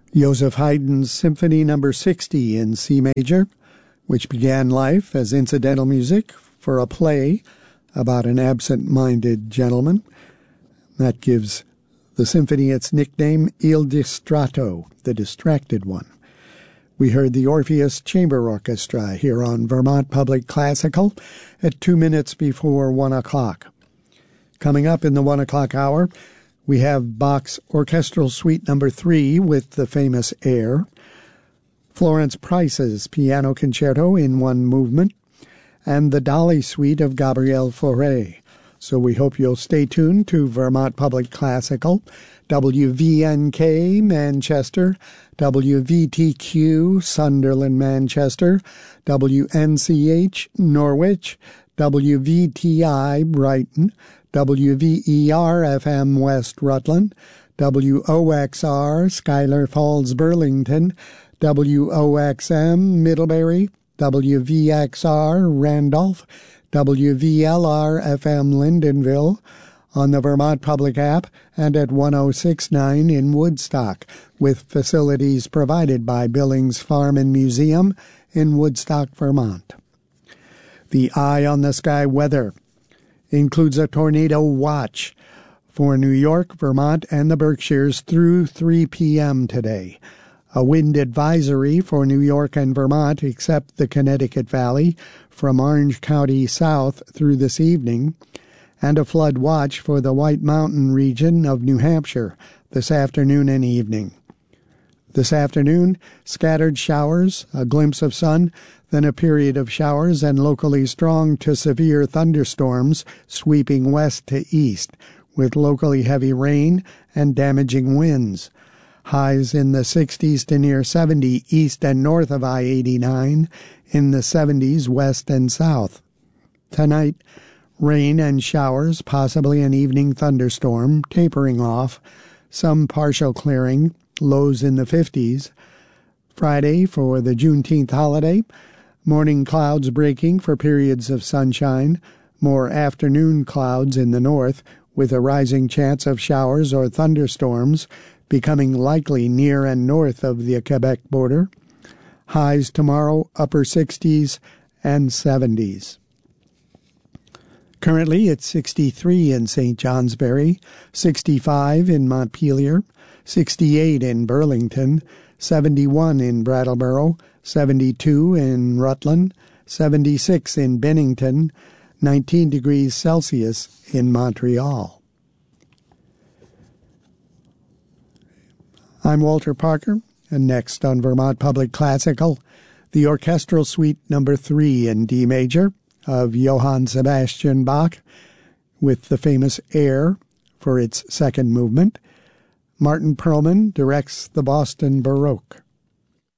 Joseph Haydn's Symphony No. 60 in C major, which began life as incidental music for a play about an absent-minded gentleman. That gives the symphony its nickname Il Distratto, the distracted one. We heard the Orpheus Chamber Orchestra here on Vermont Public Classical at 2 minutes before 1 o'clock. Coming up in the 1 o'clock hour, we have Bach's Orchestral Suite No. 3 with the famous air, Florence Price's Piano Concerto in one movement, and the Dolly Suite of Gabriel Fauré. So we hope you'll stay tuned to Vermont Public Classical, WVNK Manchester, WVTQ Sunderland Manchester, WNCH Norwich, WVTI Brighton, WVER-FM West Rutland, WOXR Schuyler Falls Burlington, WOXM Middlebury, WVXR Randolph, WVLR-FM Lyndonville, on the Vermont Public app, and at 1069 in Woodstock, with facilities provided by Billings Farm and Museum in Woodstock, Vermont. The Eye on the Sky weather includes a tornado watch for New York, Vermont, and the Berkshires through 3 p.m. today. A wind advisory for New York and Vermont, except the Connecticut Valley, from Orange County south through this evening, and a flood watch for the White Mountain region of New Hampshire this afternoon and evening. This afternoon, scattered showers, a glimpse of sun, then a period of showers and locally strong to severe thunderstorms sweeping west to east, with locally heavy rain and damaging winds. Highs in the 60s to near 70 east and north of I-89, in the 70s west and south. Tonight, rain and showers, possibly an evening thunderstorm, tapering off, some partial clearing, lows in the 50s. Friday, for the Juneteenth holiday, morning clouds breaking for periods of sunshine, more afternoon clouds in the north, with a rising chance of showers or thunderstorms becoming likely near and north of the Quebec border. Highs tomorrow, upper 60s and 70s. Currently, it's 63 in St. Johnsbury, 65 in Montpelier, 68 in Burlington, 71 in Brattleboro, 72 in Rutland, 76 in Bennington, 19 degrees Celsius in Montreal. I'm Walter Parker, and next on Vermont Public Classical, the Orchestral Suite No. 3 in D major of Johann Sebastian Bach, with the famous air for its second movement. Martin Perlman directs the Boston Baroque.